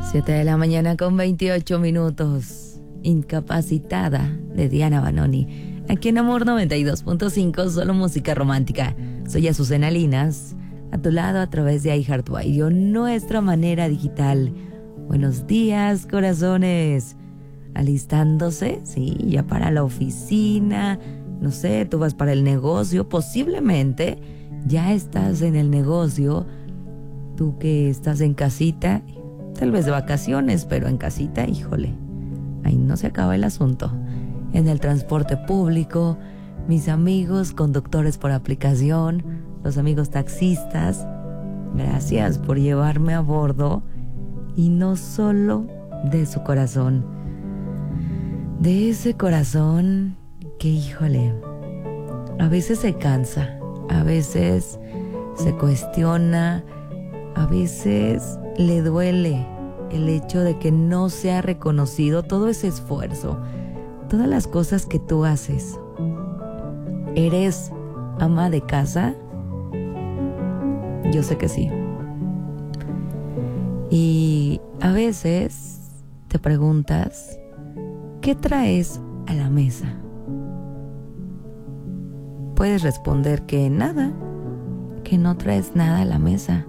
7 de la mañana con 28 minutos. Incapacitada, de Diana Banoni. Aquí en Amor 92.5, solo música romántica. Soy Azucena Linas, a tu lado a través de iHeartRadio, nuestra manera digital. Buenos días, corazones. Alistándose, sí, ya para la oficina. No sé, tú vas para el negocio. Posiblemente ya estás en el negocio. Tú que estás en casita, tal vez de vacaciones, pero en casita, híjole, ahí no se acaba el asunto. En el transporte público, mis amigos conductores por aplicación, los amigos taxistas, gracias por llevarme a bordo, y no solo de su corazón, de ese corazón que, híjole, a veces se cansa, a veces se cuestiona, a veces le duele el hecho de que no se ha reconocido todo ese esfuerzo, todas las cosas que tú haces. ¿Eres ama de casa? Yo sé que sí. Y a veces te preguntas, ¿qué traes a la mesa? Puedes responder que nada, que no traes nada a la mesa.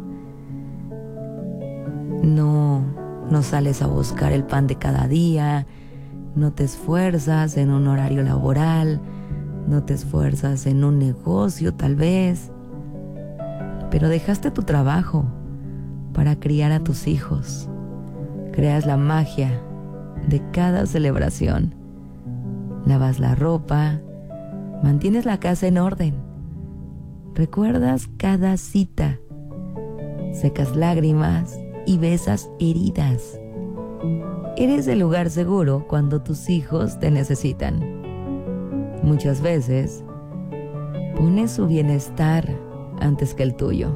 No sales a buscar el pan de cada día, no te esfuerzas en un horario laboral, no te esfuerzas en un negocio tal vez, pero dejaste tu trabajo para criar a tus hijos. Creas la magia de cada celebración. Lavas la ropa, mantienes la casa en orden, recuerdas cada cita, secas lágrimas y besas heridas. Eres el lugar seguro cuando tus hijos te necesitan. Muchas veces pones su bienestar antes que el tuyo.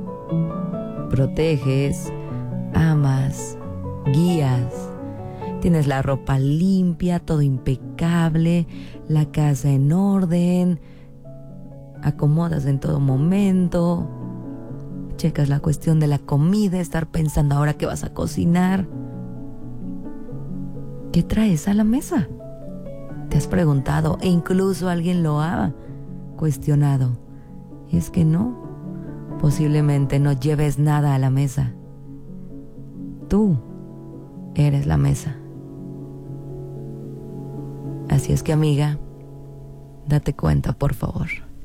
Proteges, amas, guías. Tienes la ropa limpia, todo impecable, la casa en orden, acomodas en todo momento. Checas la cuestión de la comida, estar pensando ahora que vas a cocinar. ¿Qué traes a la mesa? ¿Te has preguntado? E incluso alguien lo ha cuestionado. Es que no, posiblemente no lleves nada a la mesa. Tú eres la mesa. Así es que, amiga, date cuenta, por favor.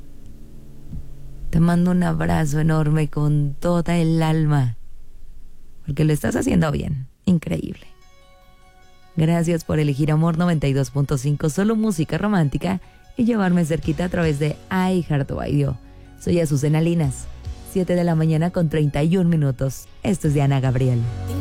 Te mando un abrazo enorme con toda el alma, porque lo estás haciendo bien, increíble. Gracias por elegir Amor 92.5, solo música romántica, y llevarme cerquita a través de iHeartRadio. Soy Azucena Linas, 7 de la mañana con 31 minutos. Esto es Diana Gabriel.